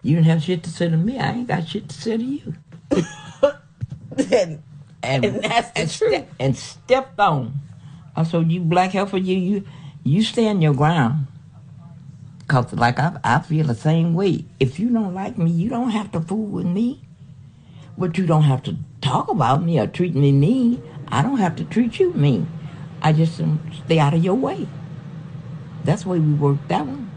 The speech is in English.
You didn't have shit to say to me. I ain't got shit to say to you. and And that's the truth. And stepped on. So you black heifer, you stand your ground. Cause like I feel the same way. If you don't like me, you don't have to fool with me. But you don't have to talk about me or treat me mean. I don't have to treat you mean. I just stay out of your way. That's the way we work that one.